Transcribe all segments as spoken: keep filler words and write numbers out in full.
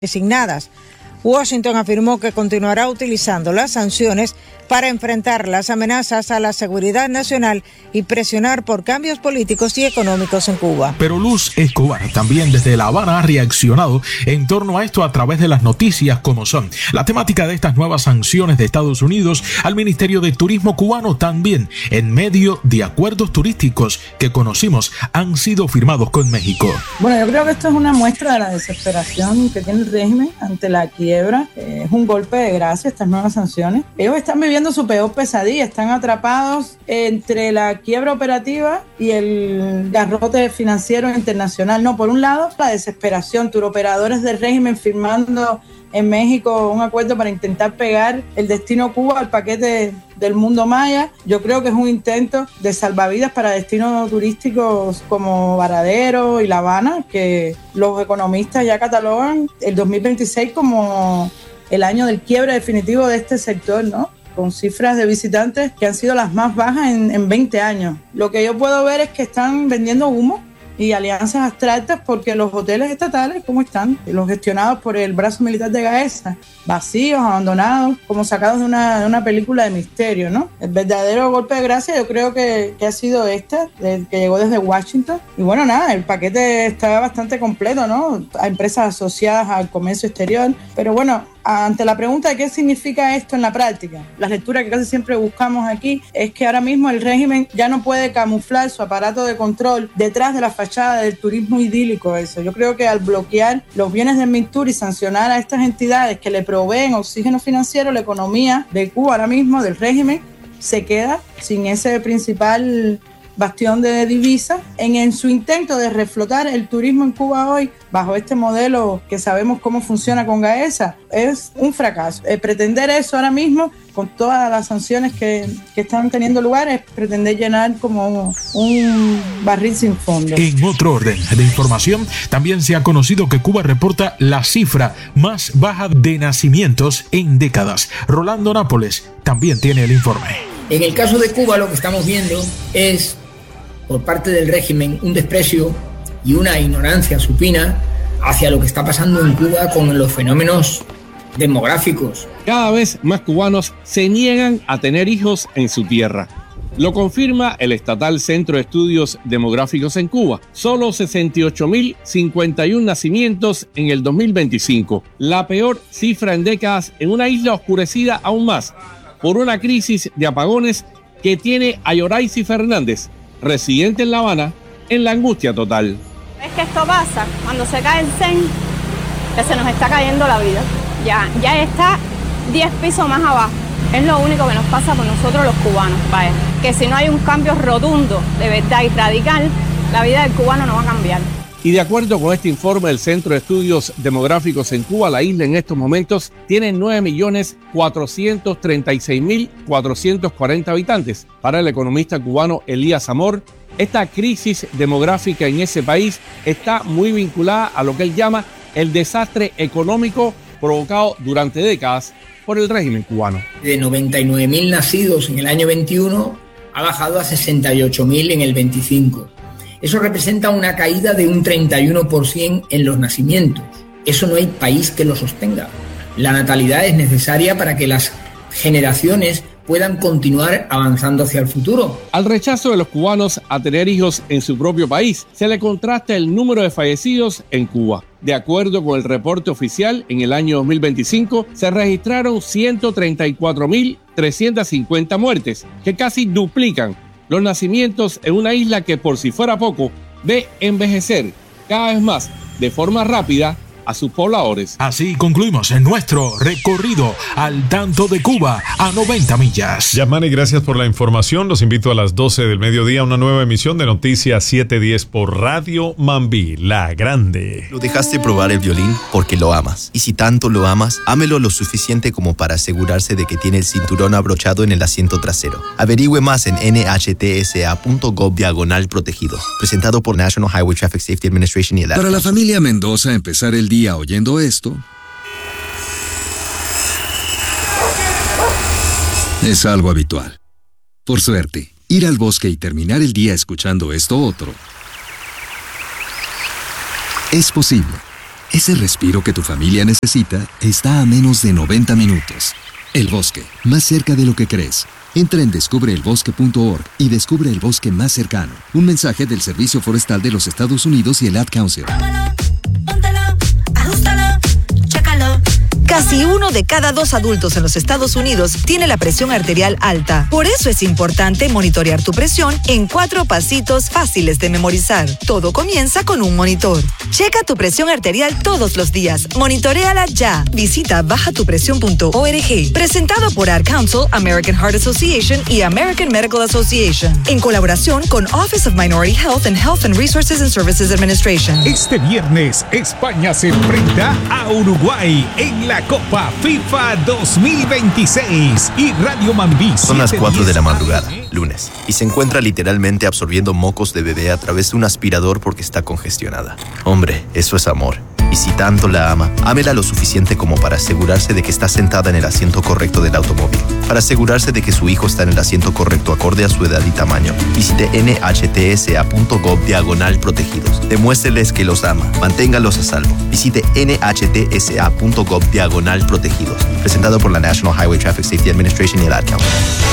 designadas. Washington afirmó que continuará utilizando las sanciones para enfrentar las amenazas a la seguridad nacional y presionar por cambios políticos y económicos en Cuba. Pero Luz Escobar también desde La Habana ha reaccionado en torno a esto a través de las noticias como son la temática de estas nuevas sanciones de Estados Unidos al Ministerio de Turismo cubano, también en medio de acuerdos turísticos que conocimos han sido firmados con México. Bueno, yo creo que esto es una muestra de la desesperación que tiene el régimen ante la quiebra. Eh, es un golpe de gracia estas nuevas sanciones. Ellos están viviendo su peor pesadilla, están atrapados entre la quiebra operativa y el garrote financiero internacional. No, por un lado, la desesperación, turoperadores del régimen firmando en México un acuerdo para intentar pegar el destino Cuba al paquete del mundo maya. Yo creo que es un intento de salvavidas para destinos turísticos como Varadero y La Habana, que los economistas ya catalogan el dos mil veintiséis como el año del quiebre definitivo de este sector, ¿no? Con cifras de visitantes que han sido las más bajas en, en veinte años. Lo que yo puedo ver es que están vendiendo humo y alianzas abstractas porque los hoteles estatales, ¿cómo están? Los gestionados por el brazo militar de Gaesa, vacíos, abandonados, como sacados de una, de una película de misterio, ¿no? El verdadero golpe de gracia yo creo que, que ha sido este, el que llegó desde Washington. Y bueno, nada, el paquete está bastante completo, ¿no? A empresas asociadas al comercio exterior, pero bueno, ante la pregunta de qué significa esto en la práctica, la lectura que casi siempre buscamos aquí es que ahora mismo el régimen ya no puede camuflar su aparato de control detrás de la fachada del turismo idílico. Eso, yo creo que al bloquear los bienes del Mintur y sancionar a estas entidades que le proveen oxígeno financiero, la economía de Cuba ahora mismo, del régimen, se queda sin ese principal bastión de divisas en, en su intento de reflotar el turismo en Cuba hoy bajo este modelo que sabemos cómo funciona con Gaesa. Es un fracaso. Eh, pretender eso ahora mismo con todas las sanciones que, que están teniendo lugar es pretender llenar como un barril sin fondo. En otro orden de información, también se ha conocido que Cuba reporta la cifra más baja de nacimientos en décadas. Rolando Nápoles también tiene el informe. En el caso de Cuba lo que estamos viendo es, por parte del régimen, un desprecio y una ignorancia supina hacia lo que está pasando en Cuba con los fenómenos demográficos. Cada vez más cubanos se niegan a tener hijos en su tierra. Lo confirma el estatal Centro de Estudios Demográficos en Cuba. Solo sesenta y ocho mil cincuenta y uno nacimientos en el dos mil veinticinco. La peor cifra en décadas en una isla oscurecida aún más por una crisis de apagones que tiene a Yoraisi Fernández, residente en La Habana, en la angustia total. Es que esto pasa cuando se cae el zen, que se nos está cayendo la vida. Ya, ya está diez pisos más abajo. Es lo único que nos pasa por nosotros los cubanos, vaya. Que si no hay un cambio rotundo, de verdad y radical, la vida del cubano no va a cambiar. Y de acuerdo con este informe del Centro de Estudios Demográficos en Cuba, la isla en estos momentos tiene nueve millones cuatrocientos treinta y seis mil cuatrocientos cuarenta habitantes. Para el economista cubano Elías Amor, esta crisis demográfica en ese país está muy vinculada a lo que él llama el desastre económico provocado durante décadas por el régimen cubano. De noventa y nueve mil nacidos en el año veintiuno ha bajado a sesenta y ocho mil en el veinticinco. Eso representa una caída de un treinta y uno por ciento en los nacimientos. Eso no hay país que lo sostenga. La natalidad es necesaria para que las generaciones puedan continuar avanzando hacia el futuro. Al rechazo de los cubanos a tener hijos en su propio país, se le contrasta el número de fallecidos en Cuba. De acuerdo con el reporte oficial, en el año dos mil veinticinco se registraron ciento treinta y cuatro mil trescientas cincuenta muertes, que casi duplican los nacimientos en una isla que, por si fuera poco, ve envejecer cada vez más de forma rápida a sus pobladores. Así concluimos en nuestro recorrido al tanto de Cuba a noventa millas. Yamani, gracias por la información. Los invito a las doce del mediodía a una nueva emisión de Noticias siete diez por Radio Mambí, la grande. Lo dejaste probar el violín porque lo amas. Y si tanto lo amas, ámelo lo suficiente como para asegurarse de que tiene el cinturón abrochado en el asiento trasero. Averigüe más en N H T S A punto gov diagonal protegidos. Presentado por National Highway Traffic Safety Administration y el Para la familia Mendoza, empezar el día oyendo esto es algo habitual. Por suerte, ir al bosque y terminar el día escuchando esto otro es posible. Ese respiro que tu familia necesita está a menos de noventa minutos. El Bosque, más cerca de lo que crees. Entra en descubre el bosque punto org y descubre el bosque más cercano. Un mensaje del Servicio Forestal de los Estados Unidos y el Ad Council. Tómalo, póntelo, ajustalo, chécalo. Casi uno de cada dos adultos en los Estados Unidos tiene la presión arterial alta. Por eso es importante monitorear tu presión en cuatro pasitos fáciles de memorizar. Todo comienza con un monitor. Checa tu presión arterial todos los días. Monitoréala ya. Visita baja tu presión punto org. Presentado por Ad Council, American Heart Association y American Medical Association. En colaboración con Office of Minority Health and Health and Resources and Services Administration. Este viernes, España se enfrenta a Uruguay en la Copa FIFA dos mil veintiséis y Radio Mambí. Son las cuatro de la madrugada, lunes, y se encuentra literalmente absorbiendo mocos de bebé a través de un aspirador porque está congestionada. Hombre, eso es amor. Y si tanto la ama, ámela lo suficiente como para asegurarse de que está sentada en el asiento correcto del automóvil. Para asegurarse de que su hijo está en el asiento correcto acorde a su edad y tamaño, visite N H T S A punto gov diagonal protegidos. Demuéstreles que los ama. Manténgalos a salvo. Visite N H T S A punto gov diagonal protegidos. Presentado por la National Highway Traffic Safety Administration y el Ad Council.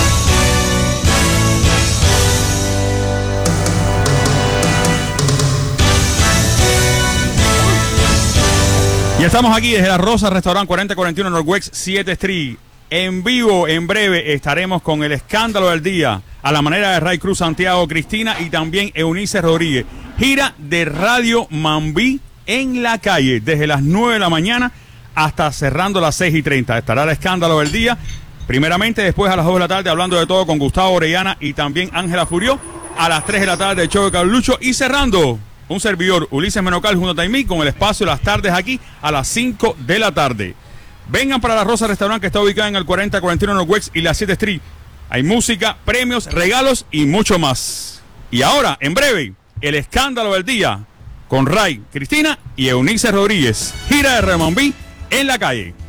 Y estamos aquí desde La Rosa, restaurante cuarenta cuarenta y uno Northwest siete Street. En vivo, en breve, estaremos con el escándalo del día, a la manera de Ray Cruz, Santiago, Cristina y también Eunice Rodríguez. Gira de Radio Mambí en la calle, desde las nueve de la mañana hasta cerrando las seis y treinta. Estará el escándalo del día. Primeramente, después a las dos de la tarde, hablando de todo con Gustavo Orellana y también Ángela Furió. A las tres de la tarde, el show de Carlucho. Y cerrando, un servidor, Ulises Menocal, junto a Taimí, con el espacio de las tardes aquí a las cinco de la tarde. Vengan para La Rosa Restaurante, que está ubicada en el cuarenta cuarenta y uno Northwest y la siete Street. Hay música, premios, regalos y mucho más. Y ahora, en breve, el escándalo del día con Ray, Cristina y Eunice Rodríguez. Gira de Radio Mambí en la calle.